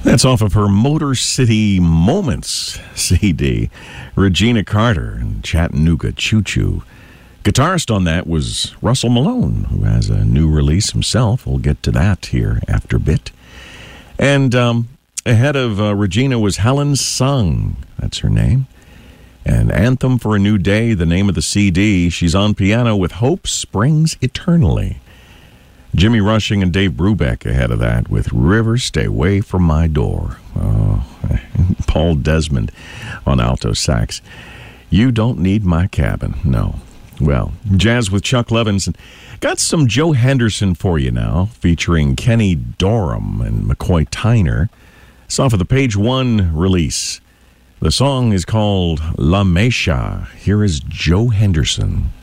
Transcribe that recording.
That's off of her Motor City Moments CD. Regina Carter and Chattanooga Choo Choo. Guitarist on that was Russell Malone, who has a new release himself. We'll get to that here after a bit. And ahead of Regina was Helen Sung. That's her name. And Anthem for a New Day, the name of the CD. She's on piano with Hope Springs Eternally. Jimmy Rushing and Dave Brubeck ahead of that with River Stay Away From My Door. Oh, Paul Desmond on alto sax. You Don't Need My Cabin. No. Well, jazz with Chuck Levinson. Got some Joe Henderson for you now, featuring Kenny Dorham and McCoy Tyner. It's off of the Page One release. The song is called La Mecha. Here is Joe Henderson.